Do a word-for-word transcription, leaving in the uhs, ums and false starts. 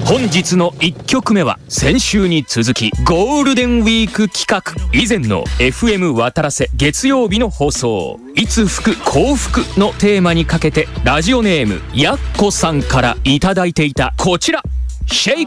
本日のいっきょくめは先週に続きゴールデンウィーク企画、以前の エフエム 渡良瀬月曜日の放送、いつ吹く幸福のテーマにかけてラジオネームやっこさんからいただいていたこちら、シェイ